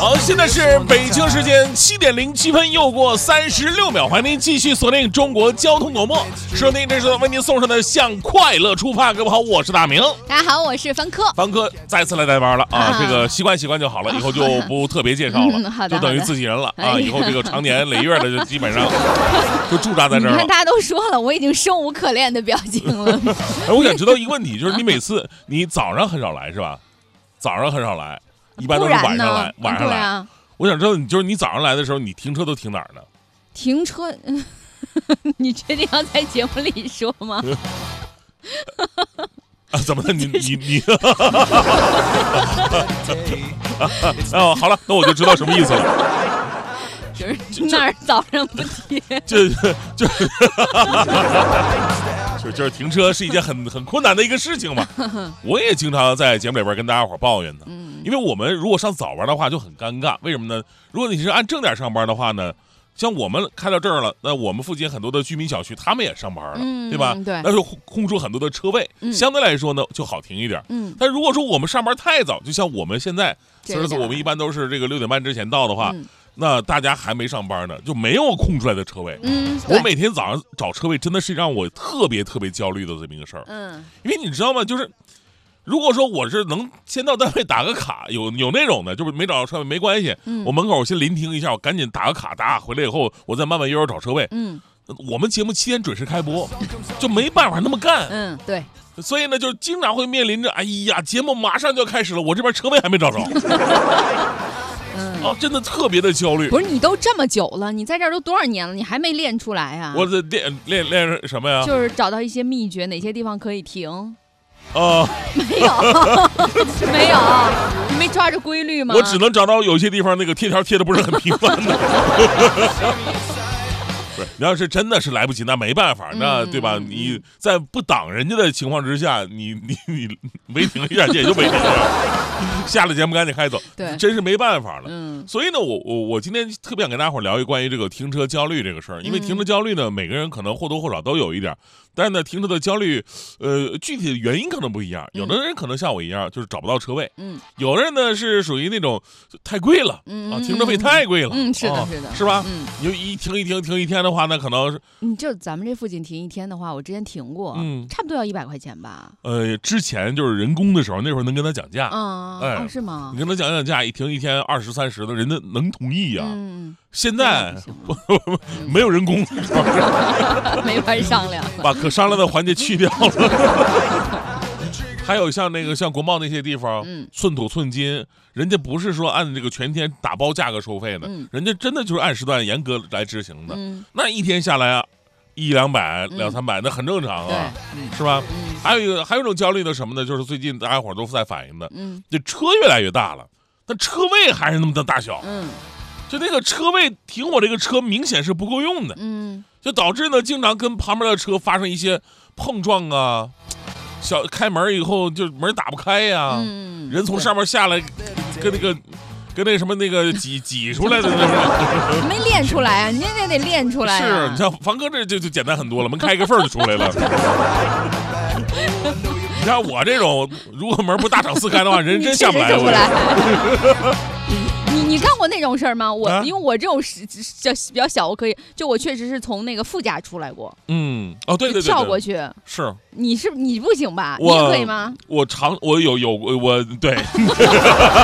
好，现在是北京时间7:07，又过36秒，欢迎您继续锁定中国交通广播，收听这是为您送上的向快乐出发。各位好，我是大明。 大家好，我是凡科。 凡科再次来带班了啊，这个习惯就好了，以后就不特别介绍了，就等于自己人了啊。以后这个常年累月的就基本上就驻扎在这儿了。 你看大家都说了，我已经生无可恋的表情了。 我想知道一个问题，就是你每次你早上很少来是吧？早上很少来，一般都是晚上来，晚上来。啊、我想知道你早上来的时候，你停车都停哪儿呢？ 停车，你确定要在节目里说吗？ 啊，怎么的？你哦，好了，那我就知道什么意思了。 就是哪儿早上不停， 就是停车是一件很困难的一个事情嘛。我也经常在节目里边跟大家伙抱怨呢，因为我们如果上早班的话就很尴尬。为什么呢？如果你是按正点上班的话呢，像我们开到这儿了，那我们附近很多的居民小区他们也上班了，对吧？ 对， 那就空出很多的车位，相对来说呢就好停一点。但如果说我们上班太早，就像我们现在，我们一般都是这个6点半之前到的话。那大家还没上班呢，就没有空出来的车位。我每天早上找车位真的是让我特别焦虑的这么一个事儿。因为你知道吗？就是如果说我是能先到单位打个卡，有那种的，就是没找到车位没关系，我门口先临停一下，我赶紧打个卡，回来以后我再慢慢悠悠找车位。我们节目7点准时开播，就没办法那么干。 对。 所以呢，就经常会面临着，哎呀，节目马上就要开始了，我这边车位还没找着。真的特别的焦虑。 不是你都这么久了，你在这儿都多少年了，你还没练出来啊？ 我练什么呀？ 就是找到一些秘诀，哪些地方可以停。没有，没有，你没抓着规律吗？ 我只能找到有些地方那个贴条贴的不是很频繁的。不是，你要是真的是来不及，那没办法，那对吧？你在不挡人家的情况之下，你违停一下也就违停了。下了节目赶紧开走， 对， 真是没办法了。所以呢，我今天特别想跟大家伙聊一关于这个停车焦虑这个事儿，因为停车焦虑呢，每个人可能或多或少都有一点，但是呢，停车的焦虑，具体的原因可能不一样。有的人可能像我一样，就是找不到车位，有的人呢是属于那种太贵了，停车费太贵了， 是的， 是吧？你就停一天的话，那可能是， 就咱们这附近停一天的话，我之前停过，差不多要100块钱吧。 之前就是人工的时候，那会儿能跟他讲价， 是吗？ 你跟他讲价，一停一天20、30的，人家能同意呀。现在没有人工， 没法商量， 把可商量的环节去掉了。还有像国贸那些地方，寸土寸金，人家不是说按这个全天打包价格收费的，人家真的就是按时段严格来执行的。那一天下来啊，100、200、200、300，那很正常啊，是吧？还有一种焦虑的什么呢？就是最近大家伙都在反映的，这车越来越大了，但车位还是那么的大小，就那个车位停我这个车明显是不够用的，就导致呢经常跟旁边的车发生一些碰撞啊。开门以后就门打不开呀，人从上面下来，跟那什么那个挤出来的那是，没练出来啊，你这得练出来。 是你像房哥这就简单很多了，门开个缝就出来了。你像我这种，如果门不大敞四开的话，人真下不来。 你干过那种事儿吗？因为我这种比较小，我可以，就我确实是从那个副驾出来过。 对， 跳过去。 是你不行吧？你也可以吗？ 我对。